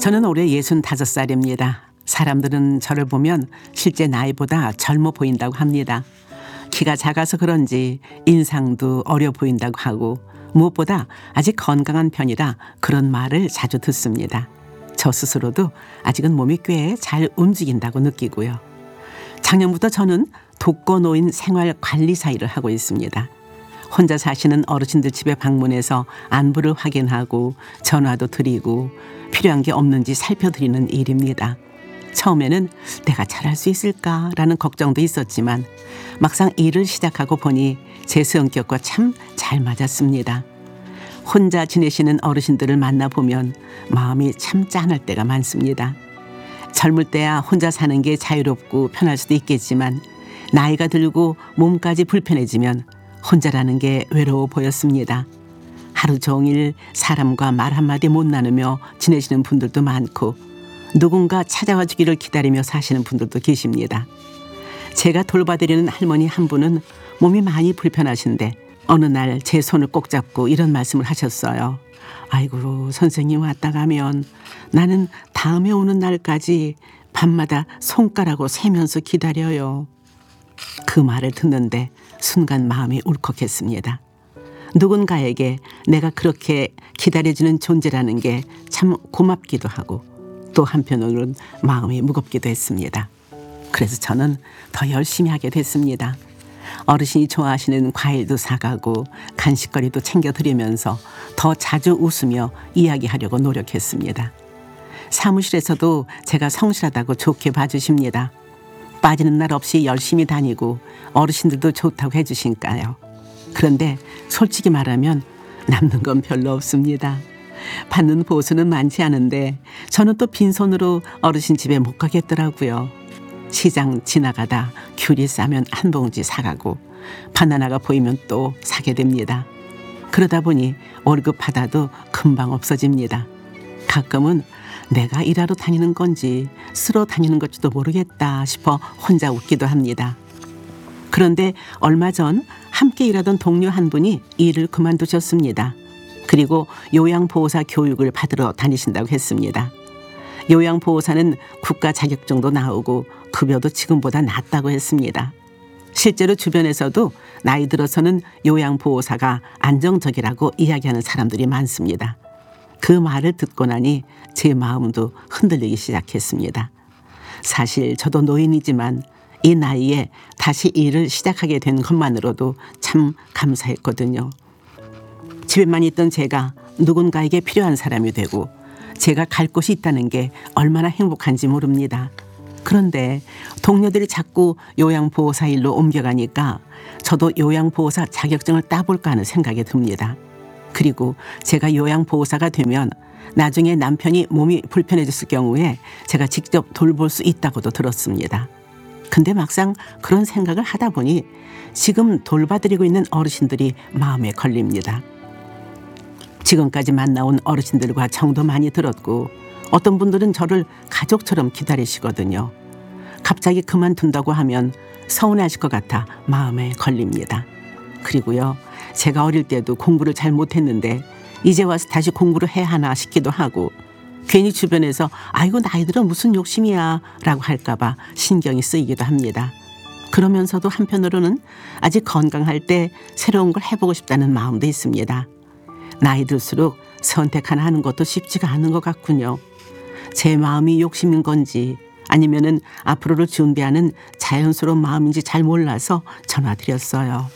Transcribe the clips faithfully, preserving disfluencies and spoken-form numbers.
저는 올해 예순다섯 살입니다. 사람들은 저를 보면 실제 나이보다 젊어 보인다고 합니다. 키가 작아서 그런지 인상도 어려 보인다고 하고 무엇보다 아직 건강한 편이라 그런 말을 자주 듣습니다. 저 스스로도 아직은 몸이 꽤 잘 움직인다고 느끼고요. 작년부터 저는 독거노인 생활관리사 일을 하고 있습니다. 혼자 사시는 어르신들 집에 방문해서 안부를 확인하고 전화도 드리고 필요한 게 없는지 살펴드리는 일입니다. 처음에는 내가 잘할 수 있을까라는 걱정도 있었지만 막상 일을 시작하고 보니 제 성격과 참 잘 맞았습니다. 혼자 지내시는 어르신들을 만나보면 마음이 참 짠할 때가 많습니다. 젊을 때야 혼자 사는 게 자유롭고 편할 수도 있겠지만 나이가 들고 몸까지 불편해지면 혼자라는 게 외로워 보였습니다. 하루 종일 사람과 말 한마디 못 나누며 지내시는 분들도 많고 누군가 찾아와 주기를 기다리며 사시는 분들도 계십니다. 제가 돌봐드리는 할머니 한 분은 몸이 많이 불편하신데 어느 날 제 손을 꼭 잡고 이런 말씀을 하셨어요. 아이고 선생님 왔다 가면 나는 다음에 오는 날까지 밤마다 손가락으로 세면서 기다려요. 그 말을 듣는데 순간 마음이 울컥했습니다. 누군가에게 내가 그렇게 기다려주는 존재라는 게 참 고맙기도 하고 또 한편으로는 마음이 무겁기도 했습니다. 그래서 저는 더 열심히 하게 됐습니다. 어르신이 좋아하시는 과일도 사가고 간식거리도 챙겨드리면서 더 자주 웃으며 이야기하려고 노력했습니다. 사무실에서도 제가 성실하다고 좋게 봐주십니다. 빠지는 날 없이 열심히 다니고 어르신들도 좋다고 해주시니까요. 그런데 솔직히 말하면 남는 건 별로 없습니다. 받는 보수는 많지 않은데 저는 또 빈손으로 어르신 집에 못 가겠더라고요. 시장 지나가다 귤이 싸면 한 봉지 사가고 바나나가 보이면 또 사게 됩니다. 그러다 보니 월급 받아도 금방 없어집니다. 가끔은 내가 일하러 다니는 건지 쓰러 다니는 건지도 모르겠다 싶어 혼자 웃기도 합니다. 그런데 얼마 전 함께 일하던 동료 한 분이 일을 그만두셨습니다. 그리고 요양보호사 교육을 받으러 다니신다고 했습니다. 요양보호사는 국가 자격증도 나오고 급여도 지금보다 낫다고 했습니다. 실제로 주변에서도 나이 들어서는 요양보호사가 안정적이라고 이야기하는 사람들이 많습니다. 그 말을 듣고 나니 제 마음도 흔들리기 시작했습니다. 사실 저도 노인이지만 이 나이에 다시 일을 시작하게 된 것만으로도 참 감사했거든요. 집에만 있던 제가 누군가에게 필요한 사람이 되고 제가 갈 곳이 있다는 게 얼마나 행복한지 모릅니다. 그런데 동료들이 자꾸 요양보호사 일로 옮겨가니까 저도 요양보호사 자격증을 따볼까 하는 생각이 듭니다. 그리고 제가 요양보호사가 되면 나중에 남편이 몸이 불편해졌을 경우에 제가 직접 돌볼 수 있다고도 들었습니다. 근데 막상 그런 생각을 하다 보니 지금 돌봐드리고 있는 어르신들이 마음에 걸립니다. 지금까지 만나온 어르신들과 정도 많이 들었고 어떤 분들은 저를 가족처럼 기다리시거든요. 갑자기 그만둔다고 하면 서운해하실 것 같아 마음에 걸립니다. 그리고요, 제가 어릴 때도 공부를 잘 못했는데 이제 와서 다시 공부를 해야 하나 싶기도 하고 괜히 주변에서 아이고 나이 들어 무슨 욕심이야 라고 할까봐 신경이 쓰이기도 합니다. 그러면서도 한편으로는 아직 건강할 때 새로운 걸 해보고 싶다는 마음도 있습니다. 나이 들수록 선택 하나 하는 것도 쉽지가 않은 것 같군요. 제 마음이 욕심인 건지 아니면은 앞으로를 준비하는 자연스러운 마음인지 잘 몰라서 전화드렸어요.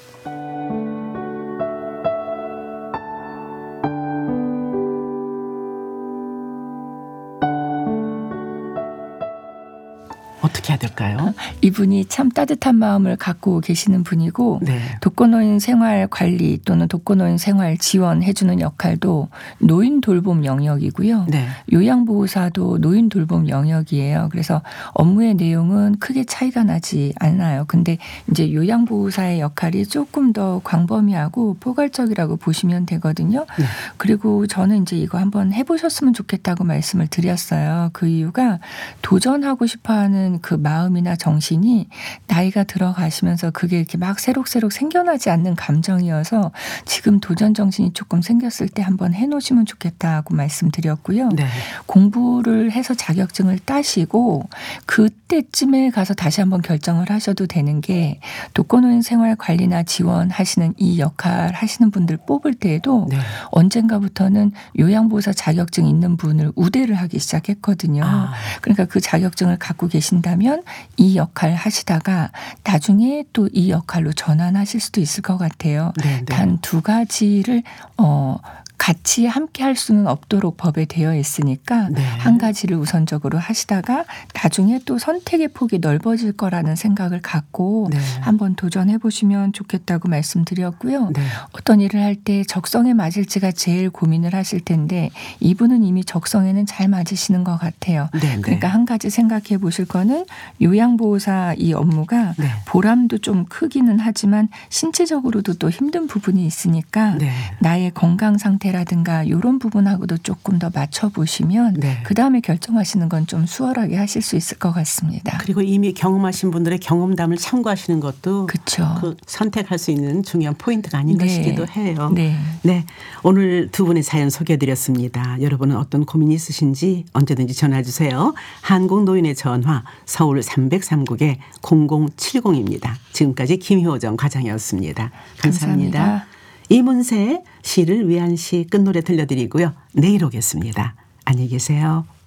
어떻게 해야 될까요? 이분이 참 따뜻한 마음을 갖고 계시는 분이고 네. 독거노인 생활 관리 또는 독거노인 생활 지원해주는 역할도 노인 돌봄 영역이고요. 네. 요양보호사도 노인 돌봄 영역이에요. 그래서 업무의 내용은 크게 차이가 나지 않아요. 근데 이제 요양보호사의 역할이 조금 더 광범위하고 포괄적이라고 보시면 되거든요. 네. 그리고 저는 이제 이거 한번 해보셨으면 좋겠다고 말씀을 드렸어요. 그 이유가 도전하고 싶어하는 있던 그 마음이나 정신이 나이가 들어가시면서 그게 이렇게 막 새록새록 생겨나지 않는 감정이어서 지금 도전 정신이 조금 생겼을 때 한번 해놓으시면 좋겠다고 말씀드렸고요. 네. 공부를 해서 자격증을 따시고 그때쯤에 가서 다시 한번 결정을 하셔도 되는 게 독거노인 생활 관리나 지원하시는 이 역할 하시는 분들 뽑을 때에도 네. 언젠가부터는 요양보호사 자격증 있는 분을 우대를 하기 시작했거든요. 아. 그러니까 그 자격증을 갖고 계신다면 이 역할 하시다가 나중에 또 이 역할로 전환하실 수도 있을 것 같아요. 네, 네. 단 두 가지를 어 같이 함께 할 수는 없도록 법에 되어 있으니까 네. 한 가지를 우선적으로 하시다가 나중에 또 선택의 폭이 넓어질 거라는 생각을 갖고 네. 한번 도전해 보시면 좋겠다고 말씀드렸고요. 네. 어떤 일을 할 때 적성에 맞을지가 제일 고민을 하실 텐데 이분은 이미 적성에는 잘 맞으시는 것 같아요. 네, 네. 그러니까 한 가지 생각해 보실 거는 요양보호사 이 업무가 네. 보람도 좀 크기는 하지만 신체적으로도 또 힘든 부분이 있으니까 네. 나의 건강 상태라든가 이런 부분하고도 조금 더 맞춰보시면 네. 그다음에 결정하시는 건 좀 수월하게 하실 수 있을 것 같습니다. 그리고 이미 경험하신 분들의 경험담을 참고하시는 것도 그쵸. 그 선택할 수 있는 중요한 포인트가 아닌가 네. 싶기도 해요. 네. 네, 오늘 두 분의 사연 소개해드렸습니다. 여러분은 어떤 고민이 있으신지 언제든지 전화 주세요. 한국노인의 전화 서울 삼공삼국에 공공칠공입니다. 지금까지 김효정 과장이었습니다. 감사합니다. 감사합니다. 이문세의 시를 위한 시 끝노래 들려드리고요. 내일 오겠습니다. 안녕히 계세요.